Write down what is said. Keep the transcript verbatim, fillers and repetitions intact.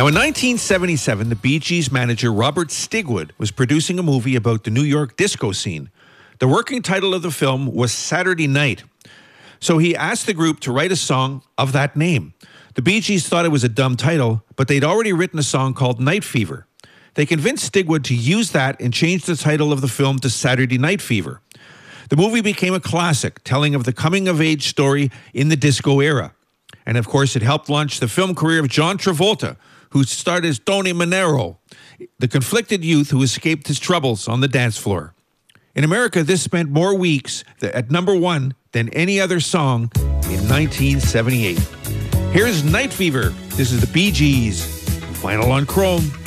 Now, in nineteen seventy-seven, the Bee Gees manager Robert Stigwood was producing a movie about the New York disco scene. The working title of the film was Saturday Night. So he asked the group to write a song of that name. The Bee Gees thought it was a dumb title, but they'd already written a song called Night Fever. They convinced Stigwood to use that and change the title of the film to Saturday Night Fever. The movie became a classic, telling of the coming-of-age story in the disco era. And of course, it helped launch the film career of John Travolta, who starred as Tony Manero, the conflicted youth who escaped his troubles on the dance floor. In America, this spent more weeks at number one than any other song in nineteen seventy-eight. Here's Night Fever. This is the Bee Gees. Vinyl on Chrome.